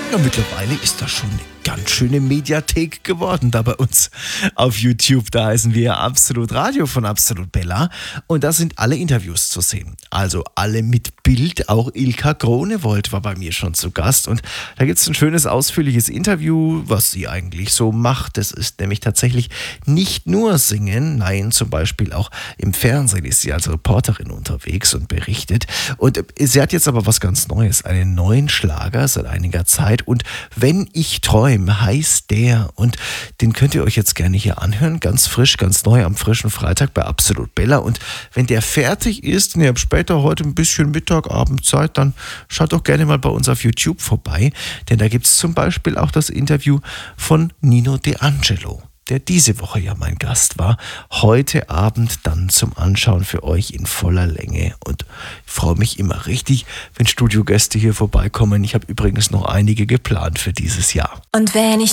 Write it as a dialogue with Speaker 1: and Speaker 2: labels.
Speaker 1: Ja, mittlerweile ist das schon eine ganz schöne Mediathek geworden da bei uns auf YouTube. Da heißen wir Absolut Radio von Absolut Bella und da sind alle Interviews zu sehen. Also alle mit Bild, auch Ilka Groenewold war bei mir schon zu Gast und da gibt es ein schönes, ausführliches Interview, was sie eigentlich so macht. Das ist nämlich tatsächlich nicht nur Singen, nein, zum Beispiel auch im Fernsehen ist sie als Reporterin unterwegs und berichtet. Und sie hat jetzt aber was ganz Neues, einen neuen Schlager seit einiger Zeit und Wenn ich träume heißt der und den könnt ihr euch jetzt gerne hier anhören, ganz frisch, ganz neu am frischen Freitag bei Absolut Bella und wenn der fertig ist und ihr habt später heute ein bisschen Mittag, Abendzeit, dann schaut doch gerne mal bei uns auf YouTube vorbei, denn da gibt es zum Beispiel auch das Interview von Nino D'Angelo, der diese Woche ja mein Gast war. Heute Abend dann zum Anschauen für euch in voller Länge. Und ich freue mich immer richtig, wenn Studiogäste hier vorbeikommen. Ich habe übrigens noch einige geplant für dieses Jahr.
Speaker 2: Und wenn ich